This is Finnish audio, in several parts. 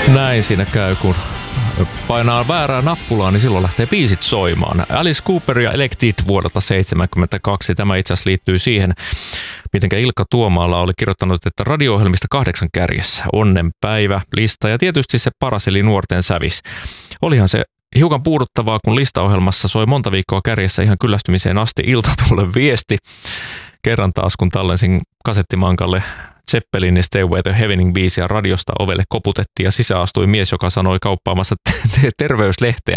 Näin siinä käy, kun painaa väärää nappulaa, niin silloin lähtee biisit soimaan. Alice Cooper ja Elected vuodelta 1972. Tämä itse asiassa liittyy siihen, miten Ilkka Tuomaala oli kirjoittanut, että radio-ohjelmista 8 kärjessä. Onnenpäivä, lista ja tietysti se paras eli nuorten sävis. Olihan se hiukan puuduttavaa, kun listaohjelmassa soi monta viikkoa kärjessä ihan kyllästymiseen asti Iltatuulen viesti. Kerran taas, kun tallensin kasettimankalle Zeppelin Stairway to Heavenin biisiä radiosta ovelle koputettiin ja sisään astui mies, joka sanoi kauppaamassa terveyslehteä.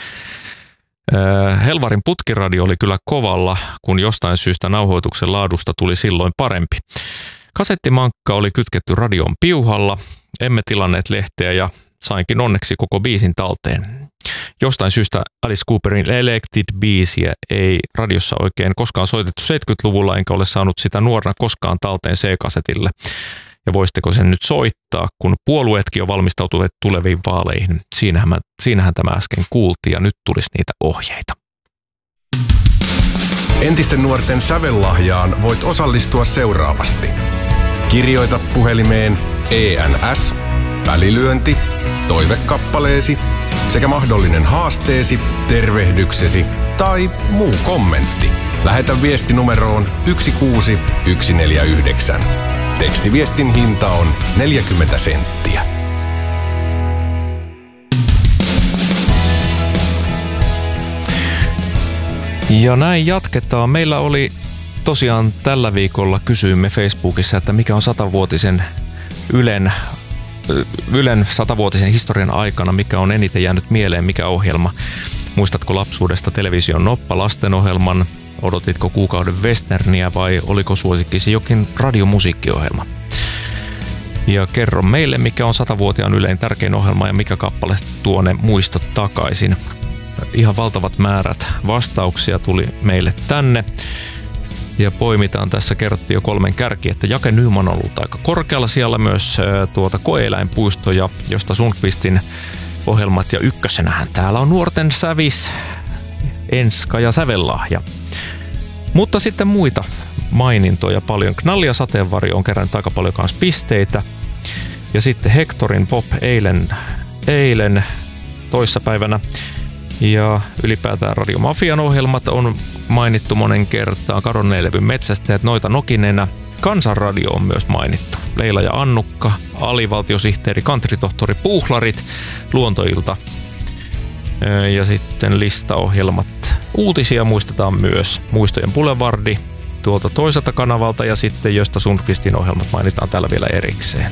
Helvarin putkiradio oli kyllä kovalla, kun jostain syystä nauhoituksen laadusta tuli silloin parempi. Kasettimankka oli kytketty radion piuhalla, emme tilanneet lehteä ja sainkin onneksi koko biisin talteen. Jostain syystä Alice Cooperin Elected-biisiä ei radiossa oikein koskaan soitettu 70-luvulla, enkä ole saanut sitä nuorena koskaan talteen C-kasetille. Ja voisitteko sen nyt soittaa, kun puolueetkin on valmistautuneet tuleviin vaaleihin? Siinähän tämä äsken kuultiin ja nyt tulisi niitä ohjeita. Entisten nuorten sävellahjaan voit osallistua seuraavasti. Kirjoita puhelimeen ENS, välilyönti, toivekappaleesi sekä mahdollinen haasteesi, tervehdyksesi tai muu kommentti. Lähetä viesti numeroon 16149. Tekstiviestin hinta on 40 senttiä. Ja näin jatketaan. Meillä oli tosiaan tällä viikolla, kysyimme Facebookissa, että mikä on 100-vuotisen Ylen 100-vuotisen historian aikana, mikä on eniten jäänyt mieleen, mikä ohjelma. Muistatko lapsuudesta television Noppa lastenohjelman? Odotitko kuukauden westerniä vai oliko suosikkisi jokin radiomusiikkiohjelma? Ja kerro meille, mikä on 100-vuotiaan Ylen tärkein ohjelma ja mikä kappale tuo ne muistot takaisin. Ihan valtavat määrät vastauksia tuli meille tänne. Ja poimitaan tässä, kerrottiin jo 3 kärki, että Jake Nyman on ollut aika korkealla siellä myös Koe-eläinpuisto ja Josta Sundqvistin ohjelmat. Ja ykkösenähän täällä on nuorten sävis, Enska ja sävellahja. Mutta sitten muita mainintoja paljon. Knalli ja sateenvarjo on kerännyt aika paljon kanssa pisteitä. Ja sitten Hectorin Pop eilen toissapäivänä. Ja ylipäätään Radiomafian ohjelmat on mainittu monen kertaan. Kadonneen levyn metsästäjät, Noita Nokinenä. Kansanradio on myös mainittu. Leila ja Annukka, alivaltiosihteeri, kantritohtori, Puuhlarit, Luontoilta. Ja sitten listaohjelmat. Uutisia muistetaan myös. Muistojen Boulevardi tuolta toiselta kanavalta ja sitten Josta Sundqvistin ohjelmat mainitaan täällä vielä erikseen.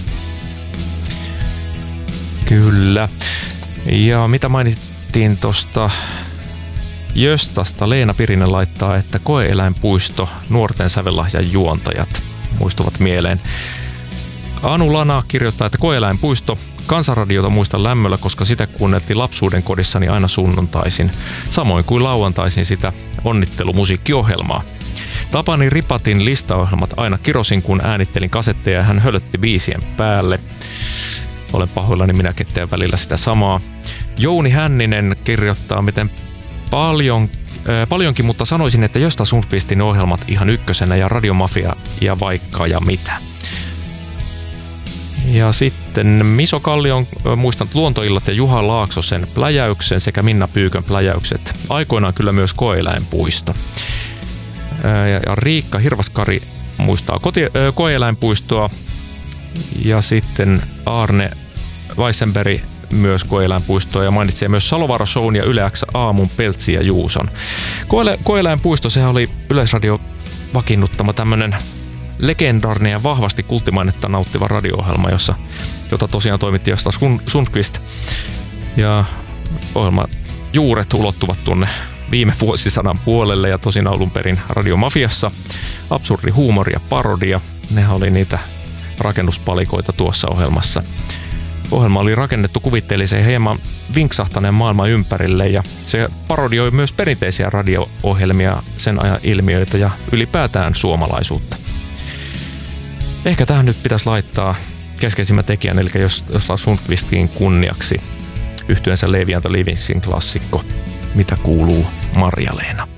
Kyllä. Ja mitä mainittiin tuosta Jöstasta? Leena Pirinen laittaa, että Koe-eläinpuisto, nuorten sävellahjan juontajat muistuvat mieleen. Anu Lana kirjoittaa, että Koe-eläinpuisto, Kansanradiota muistan lämmöllä, koska sitä kuunneltiin lapsuuden kodissani aina sunnuntaisin, samoin kuin lauantaisin sitä onnittelumusiikkiohjelmaa. Tapani Ripatin listaohjelmat aina kirosin, kun äänittelin kasetteja ja hän hölötti biisien päälle. Olen pahoillani, minäkin teen välillä sitä samaa. Jouni Hänninen kirjoittaa, miten paljonkin, mutta sanoisin, että Josta Sundqvistin ohjelmat ihan ykkösenä ja Radiomafia ja vaikka ja mitä. Ja sitten Miso Kallion muistanut Luontoillat ja Juha Laaksosen pläjäyksen sekä Minna Pyykön pläjäykset. Aikoinaan kyllä myös Koe-eläinpuisto. Ja Riikka Hirvaskari muistaa Koe-eläinpuistoa. Ja sitten Arne Weissenberg myös Koe-eläinpuistoa ja mainitsee myös Salovara Shown ja Yle X aamun Peltsi ja Juuson. Koe-eläinpuisto, sehän oli Yleisradio vakiinnuttama tämmönen legendaarinen ja vahvasti kulttimainetta nauttiva radio-ohjelma, jota tosiaan toimitti Josta Sundqvist. Ja ohjelman juuret ulottuvat tuonne viime vuosisadan puolelle ja tosin alun perin Radiomafiassa. Absurdi huumori ja parodia, nehän oli niitä rakennuspalikoita tuossa ohjelmassa. Ohjelma oli rakennettu kuvitteelliseen hieman vinksahtaneen maailman ympärille ja se parodioi myös perinteisiä radio-ohjelmia, sen ajan ilmiöitä ja ylipäätään suomalaisuutta. Ehkä tähän nyt pitäisi laittaa keskeisimmän tekijän, eli Josta Sundqvistin kunniaksi yhtyeensä Levi and the Livingsin klassikko Mitä kuuluu Marja-Leena.